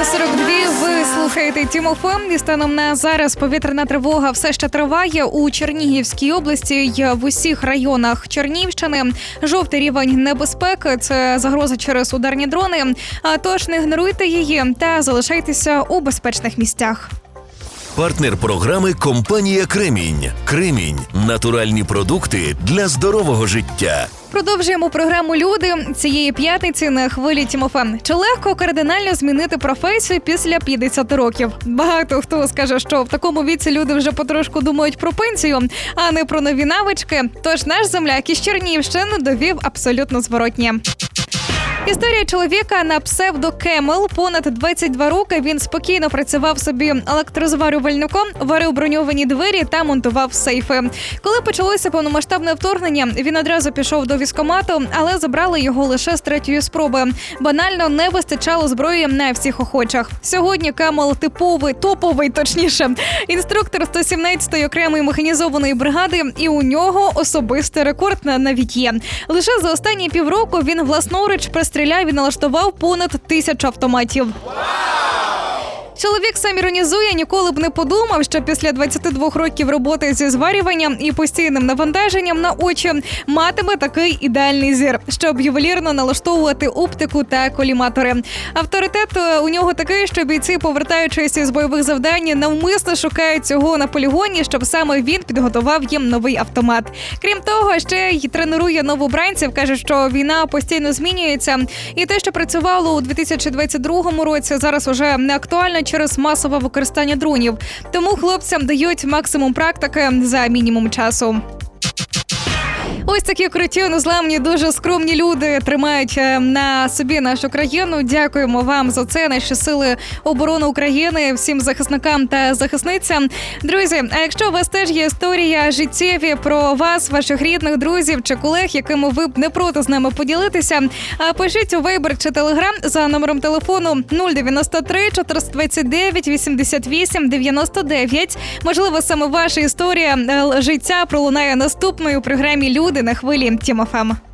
Ви слухаєте Тім ФМ. І станом на зараз повітряна тривога все ще триває у Чернігівській області й в усіх районах Чернігівщини. Жовтий рівень небезпеки – це загроза через ударні дрони. Тож не ігноруйте її та залишайтеся у безпечних місцях. Партнер програми – компанія «Кремінь». «Кремінь» – натуральні продукти для здорового життя. Продовжуємо програму «Люди» цієї п'ятниці на хвилі Тім ФМ. Чи легко кардинально змінити професію після 50 років? Багато хто скаже, що в такому віці люди вже потрошку думають про пенсію, а не про нові навички. Тож наш земляк із Чернігівщини довів абсолютно зворотнє. Історія чоловіка на псевдо Кемел. Понад 22 роки він спокійно працював собі електрозварювальником, варив броньовані двері та монтував сейфи. Коли почалося повномасштабне вторгнення, він одразу пішов до військкомату, але забрали його лише з 3-ї спроби. Банально не вистачало зброї на всіх охочих. Сьогодні Кемел топовий, інструктор 117-ї окремої механізованої бригади, і у нього особистий рекорд навіть є. Лише за останні півроку він власноруч стріляв і налаштував понад 1000 автоматів. Чоловік сам іронізує, ніколи б не подумав, що після 22 років роботи зі зварюванням і постійним навантаженням на очі матиме такий ідеальний зір, щоб ювелірно налаштовувати оптику та коліматори. Авторитет у нього такий, що бійці, повертаючись із бойових завдань, навмисно шукають цього на полігоні, щоб саме він підготував їм новий автомат. Крім того, ще й тренує новобранців, каже, що війна постійно змінюється. І те, що працювало у 2022 році, зараз уже не актуально через масове використання дронів. Тому хлопцям дають максимум практики за мінімум часу. Ось такі круті, незламні, дуже скромні люди тримають на собі нашу країну. Дякуємо вам за це, наші сили оборони України, всім захисникам та захисницям. Друзі, а якщо у вас теж є історія життєві про вас, ваших рідних, друзів чи колег, якими ви б не проти з нами поділитися, пишіть у Viber чи Telegram за номером телефону 093 429 88 99. Можливо, саме ваша історія життя пролунає наступною у програмі «Люди» на хвилі Тім ФМ.